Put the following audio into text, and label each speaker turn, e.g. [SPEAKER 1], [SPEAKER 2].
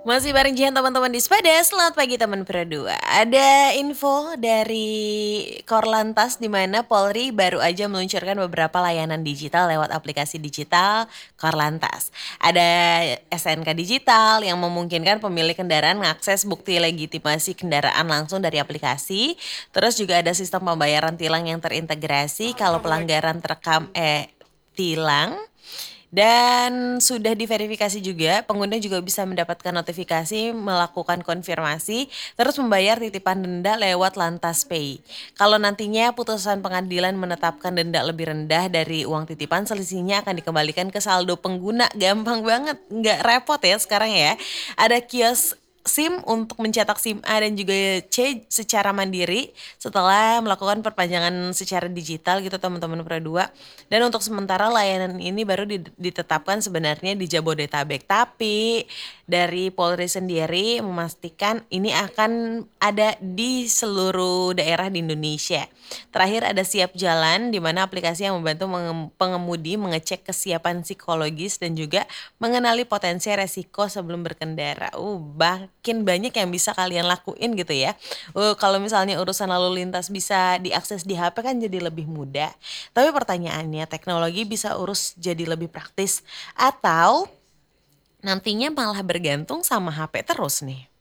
[SPEAKER 1] Masih bareng Jihan teman-teman di Sepeda, selamat pagi teman Pro 2. Ada info dari Korlantas di mana Polri baru aja meluncurkan beberapa layanan digital lewat aplikasi digital Korlantas. Ada SNK digital yang memungkinkan pemilik kendaraan mengakses bukti legitimasi kendaraan langsung dari aplikasi. Terus juga ada sistem pembayaran tilang yang terintegrasi kalau pelanggaran terekam tilang. Dan sudah diverifikasi juga, pengguna juga bisa mendapatkan notifikasi, melakukan konfirmasi, terus membayar titipan denda lewat Lantas Pay. Kalau nantinya putusan pengadilan menetapkan denda lebih rendah dari uang titipan, selisihnya akan dikembalikan ke saldo pengguna. Gampang banget, nggak repot ya sekarang ya. Ada kios SIM untuk mencetak SIM A dan juga C secara mandiri setelah melakukan perpanjangan secara digital gitu teman-teman Pro 2. Dan untuk sementara layanan ini baru ditetapkan sebenarnya di Jabodetabek. Tapi dari Polri sendiri memastikan ini akan ada di seluruh daerah di Indonesia. Terakhir ada Siap Jalan, di mana aplikasi yang membantu pengemudi mengecek kesiapan psikologis dan juga mengenali potensi resiko sebelum berkendara. Makin banyak yang bisa kalian lakuin gitu ya. Kalau misalnya urusan lalu lintas bisa diakses di HP kan jadi lebih mudah. Tapi pertanyaannya, teknologi bisa urus jadi lebih praktis atau nantinya malah bergantung sama HP terus nih?